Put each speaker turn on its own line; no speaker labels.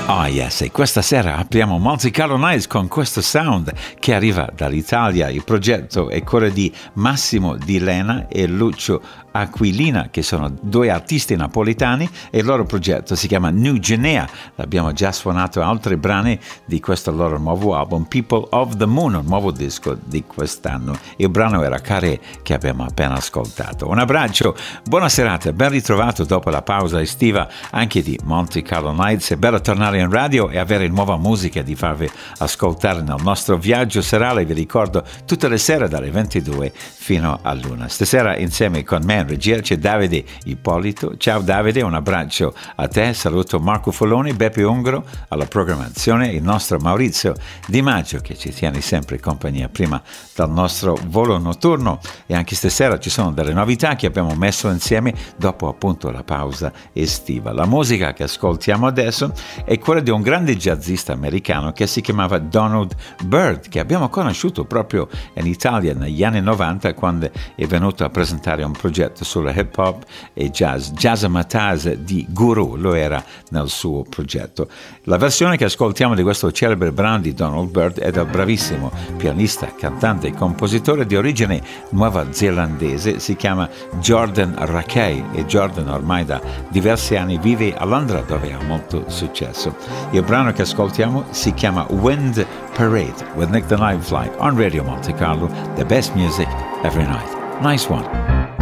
Ah yes, e questa sera apriamo Monte Carlo Nights con questo sound che arriva dall'Italia. Il progetto è quello di Massimo Di Lena e Lucio Aquilina, che sono due artisti napoletani, e il loro progetto si chiama New Genea. Abbiamo già suonato altri brani di questo loro nuovo album, People of the Moon, un nuovo disco di quest'anno. Il brano era Carré, che abbiamo appena ascoltato. Un abbraccio, buona serata, ben ritrovato dopo la pausa estiva anche di Monte Carlo Nights. È bello tornare in radio e avere nuova musica di farvi ascoltare nel nostro viaggio serale. Vi ricordo tutte le sere dalle 22 fino all'1. Stasera insieme con me in regia c'è Davide Ippolito. Ciao Davide, un abbraccio a te. Saluto Marco Foloni, Beppe Ungaro alla programmazione, il nostro Maurizio Di Maggio che ci tiene sempre compagnia prima dal nostro volo notturno, e anche stasera ci sono delle novità che abbiamo messo insieme dopo appunto la pausa estiva. La musica che ascoltiamo adesso è quella di un grande jazzista americano che si chiamava Donald Byrd, che abbiamo conosciuto proprio in Italia negli anni 90 quando è venuto a presentare un progetto sulla hip hop e jazz, Jazzmatazz di Guru, lo era nel suo progetto. La versione che ascoltiamo di questo celebre brano di Donald Byrd è del bravissimo pianista, cantante e compositore di origine nuova-zelandese, si chiama Jordan Rakei, e Jordan ormai da diversi anni vive a Londra dove ha molto successo. Il brano che ascoltiamo si chiama Wind Parade with Nick the Nightfly on Radio Monte Carlo, the best music every night. Nice one.